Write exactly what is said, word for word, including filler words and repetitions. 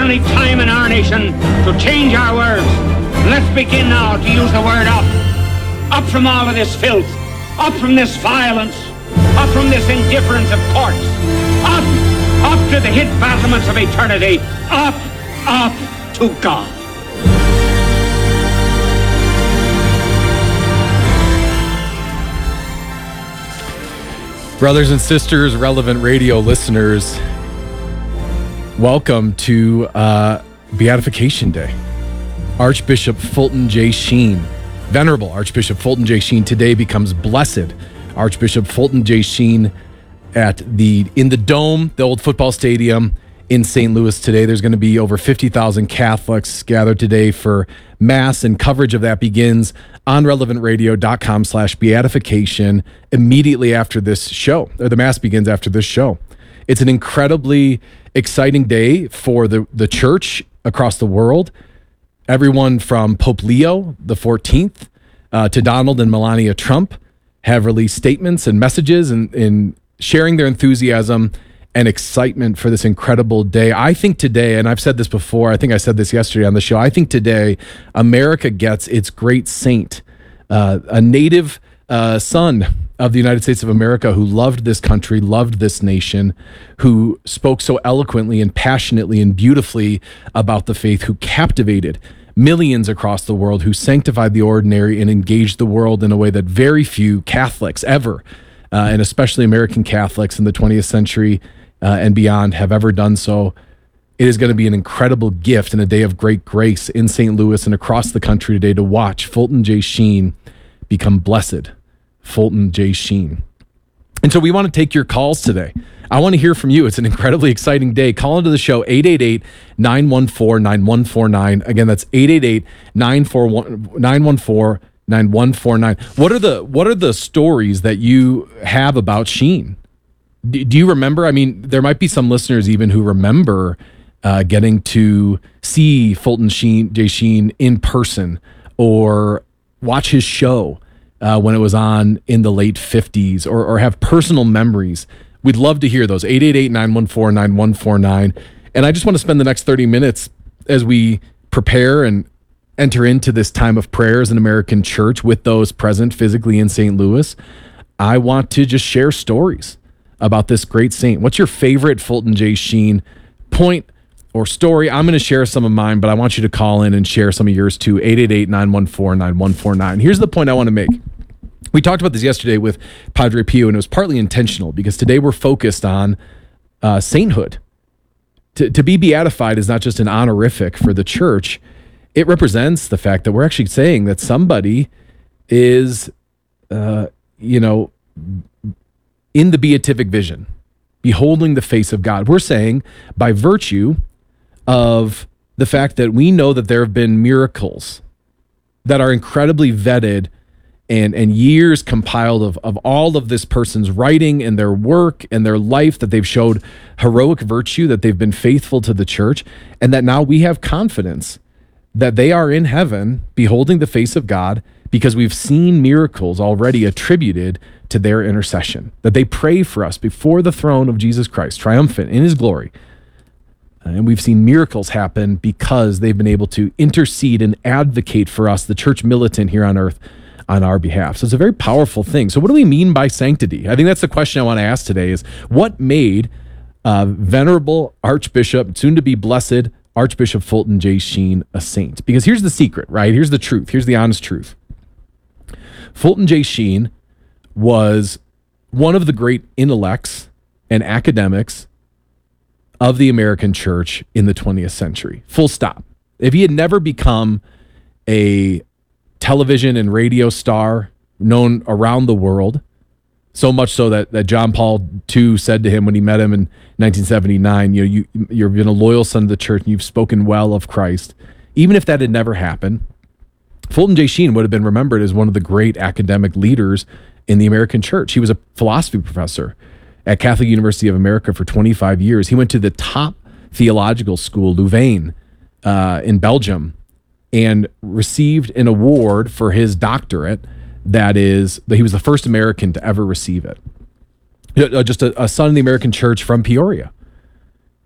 only time in our nation to change our words. Let's begin now to use the word up. Up from all of this filth. Up from this violence. Up from this indifference of courts. Up, up to the hid battlements of eternity. Up, up to God. Brothers and sisters, Relevant Radio listeners, welcome to uh, Beatification Day. Archbishop Fulton J. Sheen, Venerable Archbishop Fulton J. Sheen, today becomes Blessed Archbishop Fulton J. Sheen at the in the Dome, the old football stadium in Saint Louis today. There's going to be over fifty thousand Catholics gathered today for Mass, and coverage of that begins on relevantradio.com slash beatification immediately after this show, or the Mass begins after this show. It's an incredibly exciting day for the, the church across the world. Everyone from Pope Leo the fourteenth uh, to Donald and Melania Trump have released statements and messages and, and sharing their enthusiasm and excitement for this incredible day. I think today, and I've said this before, I think I said this yesterday on the show, I think today America gets its great saint, uh, a native uh, son of the United States of America who loved this country, loved this nation, who spoke so eloquently and passionately and beautifully about the faith, who captivated millions across the world, who sanctified the ordinary and engaged the world in a way that very few Catholics ever, uh, and especially American Catholics in the twentieth century uh, and beyond, have ever done so. It is going to be an incredible gift and a day of great grace in Saint Louis and across the country today to watch Fulton J. Sheen become Blessed Fulton J. Sheen. And so we want to take your calls today. I want to hear from you. It's an incredibly exciting day. Call into the show, eight eight eight, nine one four, nine one four nine. Again, that's eight eight eight, nine one four, nine one four nine. What are the what are the stories that you have about Sheen? Do, do you remember? I mean, there might be some listeners even who remember uh, getting to see Fulton Sheen, J. Sheen in person or watch his show uh, when it was on in the late fifties, or, or have personal memories. We'd love to hear those. eight eight eight, nine one four, nine one four nine. And I just want to spend the next thirty minutes as we prepare and enter into this time of prayer as an American church with those present physically in Saint Louis. I want to just share stories about this great saint. What's your favorite Fulton J. Sheen point or story? I'm going to share some of mine, but I want you to call in and share some of yours too. eight eight eight, nine one four, nine one four nine. Here's the point I want to make. We talked about this yesterday with Padre Pio, and it was partly intentional because today we're focused on uh, sainthood. To, to be beatified is not just an honorific for the church. It represents the fact that we're actually saying that somebody is, uh, you know, in the beatific vision, beholding the face of God. We're saying by virtue of the fact that we know that there have been miracles that are incredibly vetted and and years compiled of, of all of this person's writing and their work and their life, that they've showed heroic virtue, that they've been faithful to the church, and that now we have confidence that they are in heaven beholding the face of God because we've seen miracles already attributed to their intercession, that they pray for us before the throne of Jesus Christ, triumphant in his glory. And we've seen miracles happen because they've been able to intercede and advocate for us, the church militant here on earth, on our behalf. So it's a very powerful thing. So what do we mean by sanctity? I think that's the question I want to ask today is what made uh, Venerable Archbishop, soon to be Blessed Archbishop Fulton J. Sheen a saint? Because here's the secret, right? Here's the truth. Here's the honest truth. Fulton J. Sheen was one of the great intellects and academics of the American church in the twentieth century. Full stop. If he had never become a television and radio star known around the world, so much so that, that John Paul the Second said to him when he met him in nineteen seventy-nine, you know, you, you've been a loyal son of the church and you've spoken well of Christ. Even if that had never happened, Fulton J. Sheen would have been remembered as one of the great academic leaders in the American church. He was a philosophy professor at Catholic University of America for twenty-five years. He went to the top theological school, Louvain, uh, in Belgium, and received an award for his doctorate. That is, that he was the first American to ever receive it. Just a, a son of the American church from Peoria.